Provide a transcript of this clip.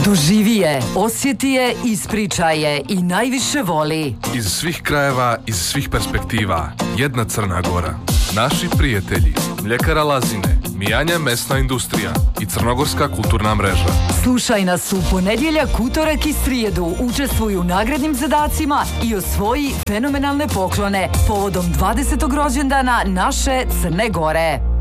Doživi je, osjeti je, ispričaj je i najviše voli. Iz svih krajeva, iz svih perspektiva. Jedna Crna Gora. Naši prijatelji. Mljekara Lazine, Mijanja mesna industrija i Crnogorska kulturna mreža. Slušaj nas u ponedjeljak, utorak i srijedu. Učestvuj u nagradnim zadacima i osvoji fenomenalne poklone povodom 20. rođendana naše Crne Gore.